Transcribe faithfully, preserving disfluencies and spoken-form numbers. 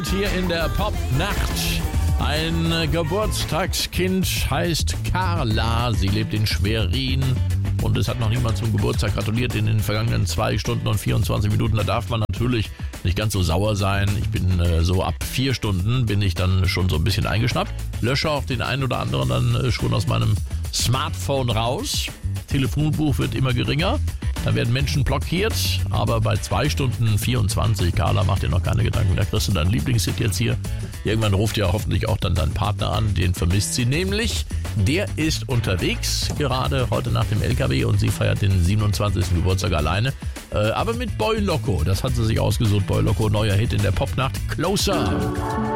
Hier in der Popnacht. Ein Geburtstagskind heißt Carla. Sie lebt in Schwerin und es hat noch niemand zum Geburtstag gratuliert in den vergangenen zwei Stunden und vierundzwanzig Minuten. Da darf man natürlich nicht ganz so sauer sein. Ich bin äh, so ab vier Stunden bin ich dann schon so ein bisschen eingeschnappt. Lösche auch den einen oder anderen dann äh, schon aus meinem Smartphone raus. Telefonbuch wird immer geringer. Da werden Menschen blockiert, aber bei zwei Stunden vierundzwanzig, Carla, mach dir noch keine Gedanken, da kriegst du deinen Lieblingshit jetzt hier. Irgendwann ruft ja hoffentlich auch dann dein Partner an, den vermisst sie nämlich. Der ist unterwegs, gerade heute nach dem L K W und sie feiert den siebenundzwanzigsten Geburtstag alleine. Äh, aber mit Boy Loco, das hat sie sich ausgesucht, Boy Loco, neuer Hit in der Popnacht, Closer.